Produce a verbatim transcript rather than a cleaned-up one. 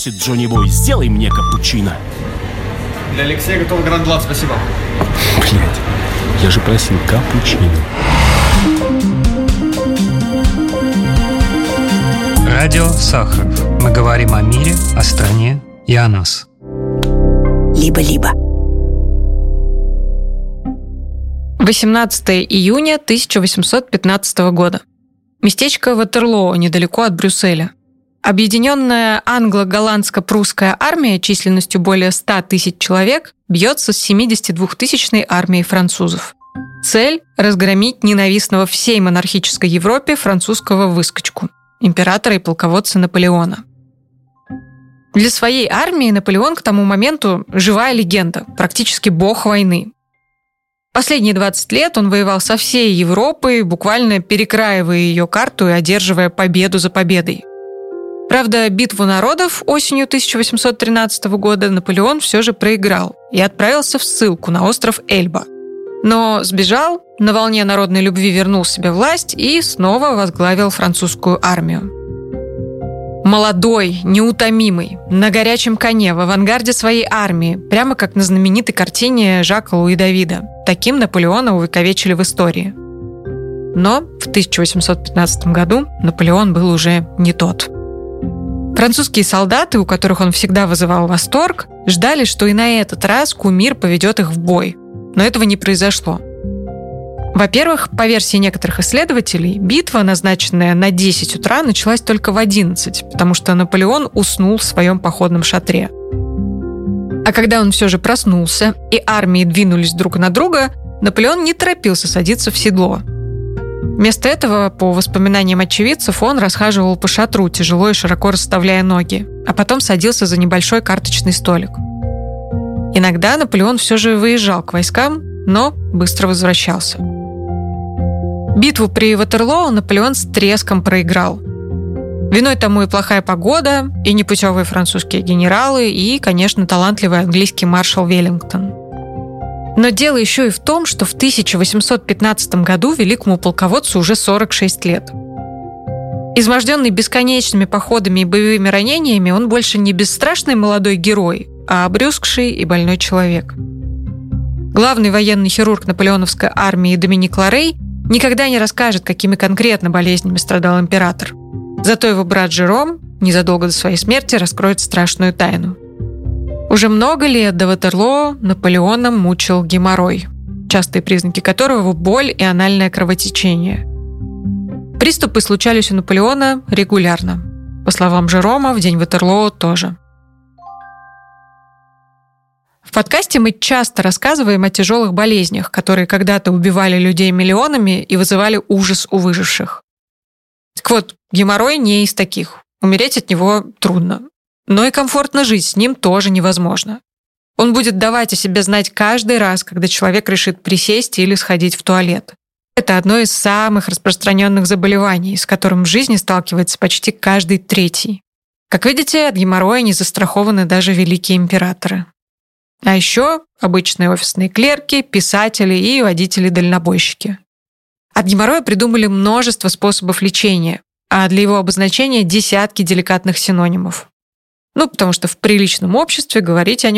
Джонни Бой, сделай мне капучино. Для Алексея готов гранд-лад, спасибо. Блять, я же просил капучино. Радио Сахаров. Мы говорим о мире, о стране и о нас. Либо-либо. восемнадцатого июня тысяча восемьсот пятнадцатого года. Местечко Ватерлоо, недалеко от Брюсселя. Объединенная англо-голландско-прусская армия численностью более ста тысяч человек бьется с семидесятидвухтысячной армией французов. Цель – разгромить ненавистного всей монархической Европе французского выскочку, императора и полководца Наполеона. Для своей армии Наполеон к тому моменту живая легенда, практически бог войны. Последние двадцать лет он воевал со всей Европой, буквально перекраивая ее карту и одерживая победу за победой. Правда, битву народов осенью тысяча восемьсот тринадцатого года Наполеон все же проиграл и отправился в ссылку на остров Эльба. Но сбежал, на волне народной любви вернул себе власть и снова возглавил французскую армию. Молодой, неутомимый, на горячем коне, в авангарде своей армии, прямо как на знаменитой картине Жака Луи Давида. Таким Наполеона увековечили в истории. Но в тысяча восемьсот пятнадцатом году Наполеон был уже не тот. Французские солдаты, у которых он всегда вызывал восторг, ждали, что и на этот раз кумир поведет их в бой. Но этого не произошло. Во-первых, по версии некоторых исследователей, битва, назначенная на десять утра, началась только в одиннадцать, потому что Наполеон уснул в своем походном шатре. А когда он все же проснулся, и армии двинулись друг на друга, Наполеон не торопился садиться в седло. Вместо этого, по воспоминаниям очевидцев, он расхаживал по шатру, тяжело и широко расставляя ноги, а потом садился за небольшой карточный столик. Иногда Наполеон все же выезжал к войскам, но быстро возвращался. Битву при Ватерлоо Наполеон с треском проиграл. Виной тому и плохая погода, и непутевые французские генералы, и, конечно, талантливый английский маршал Веллингтон. Но дело еще и в том, что в тысяча восемьсот пятнадцатом году великому полководцу уже сорок шесть лет. Изможденный бесконечными походами и боевыми ранениями, он больше не бесстрашный молодой герой, а обрюзгший и больной человек. Главный военный хирург наполеоновской армии Доминик Ларей никогда не расскажет, какими конкретно болезнями страдал император. Зато его брат Жером незадолго до своей смерти раскроет страшную тайну. Уже много лет до Ватерлоо Наполеона мучил геморрой, частые признаки которого – боль и анальное кровотечение. Приступы случались у Наполеона регулярно. По словам Жерома, в день Ватерлоо тоже. В подкасте мы часто рассказываем о тяжелых болезнях, которые когда-то убивали людей миллионами и вызывали ужас у выживших. Так вот, геморрой не из таких. Умереть от него трудно. Но и комфортно жить с ним тоже невозможно. Он будет давать о себе знать каждый раз, когда человек решит присесть или сходить в туалет. Это одно из самых распространенных заболеваний, с которым в жизни сталкивается почти каждый третий. Как видите, от геморроя не застрахованы даже великие императоры. А еще обычные офисные клерки, писатели и водители-дальнобойщики. От геморроя придумали множество способов лечения, а для его обозначения десятки деликатных синонимов. Ну, потому что в приличном обществе говорить о нем